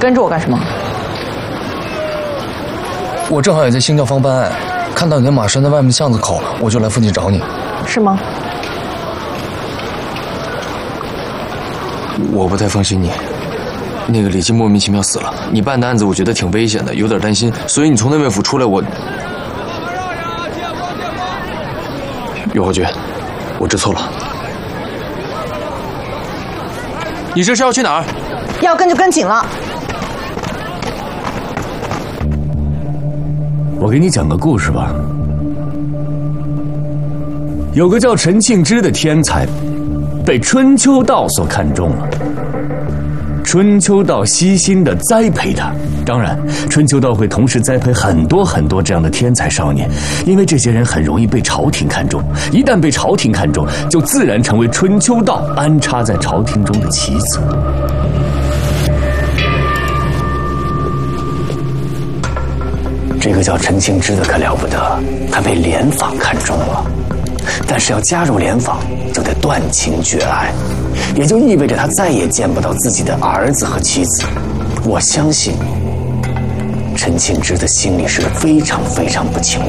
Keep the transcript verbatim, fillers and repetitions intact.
跟着我干什么？ 我正好也在兴教坊办案，看到你的马拴在外面的巷子口，我就来附近找你。 是吗？ 我不太放心你。那个李记莫名其妙死了，你办的案子我觉得挺危险的，有点担心，所以你从内卫府出来，我……岳侯爵，我知错了。你这是要去哪儿？ 要跟就跟紧了。 我给你讲个故事吧。有个叫陈庆之的天才，被春秋道所看中了。春秋道悉心的栽培他，当然，春秋道会同时栽培很多很多这样的天才少年，因为这些人很容易被朝廷看中，一旦被朝廷看中，就自然成为春秋道安插在朝廷中的棋子。这个叫陈庆之的可了不得，他被联访看中了，但是要加入联访，就得断情绝爱。也就意味着他再也见不到自己的儿子和妻子。我相信陈庆之的心里是非常非常不情